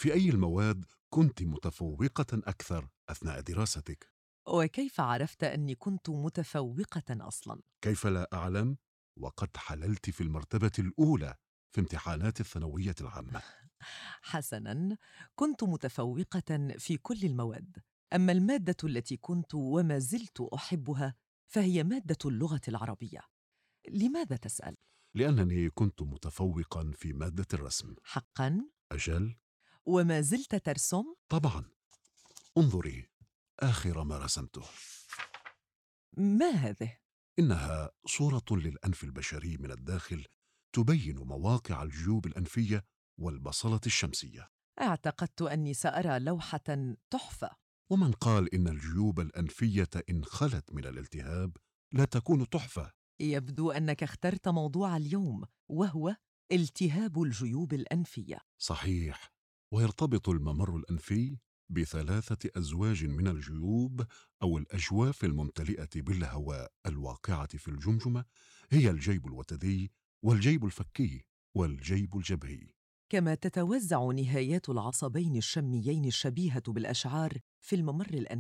في أي المواد كنت متفوقة أكثر أثناء دراستك؟ وكيف عرفت أني كنت متفوقة أصلاً؟ كيف لا أعلم وقد حللت في المرتبة الأولى في امتحانات الثانوية العامة؟ حسناً، كنت متفوقة في كل المواد، أما المادة التي كنت وما زلت أحبها فهي مادة اللغة العربية. لماذا تسأل؟ لأنني كنت متفوقا في مادة الرسم. حقاً؟ أجل، وما زلت ترسم؟ طبعا. انظري آخر ما رسمته. ما هذه؟ إنها صورة للأنف البشري من الداخل تبين مواقع الجيوب الأنفية والبصلة الشمسية. اعتقدت أني سأرى لوحة تحفة. ومن قال إن الجيوب الأنفية إن خلت من الالتهاب لا تكون تحفة؟ يبدو أنك اخترت موضوع اليوم، وهو التهاب الجيوب الأنفية. صحيح، ويرتبط الممر الأنفي بثلاثة أزواج من الجيوب أو الأجواف الممتلئة بالهواء الواقعة في الجمجمة، هي الجيب الوتدي والجيب الفكي والجيب الجبهي. كما تتوزع نهايات العصبين الشميين الشبيهة بالأشعار في الممر الأنفي.